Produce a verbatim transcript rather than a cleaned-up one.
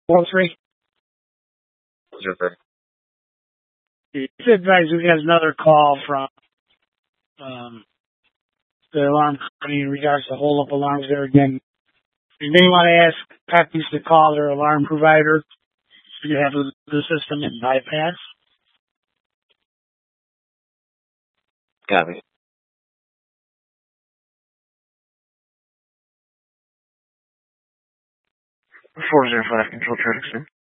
Four three. Zero three. It's advised we got another call from um, the alarm company in regards to hold-up alarms there again. If they want to ask copies to call their alarm provider, you have the system in bypass. Copy. Four zero five control traffic, sir.